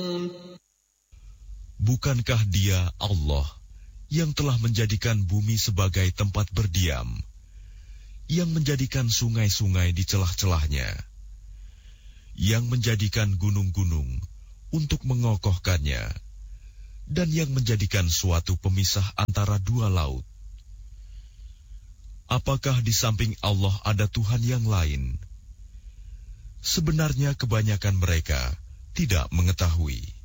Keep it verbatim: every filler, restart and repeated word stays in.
Bukankah Dia Allah yang telah menjadikan bumi sebagai tempat berdiam, yang menjadikan sungai-sungai di celah-celahnya, yang menjadikan gunung-gunung untuk mengokohkannya, dan yang menjadikan suatu pemisah antara dua laut? Apakah di samping Allah ada Tuhan yang lain? Sebenarnya kebanyakan mereka tidak mengetahui.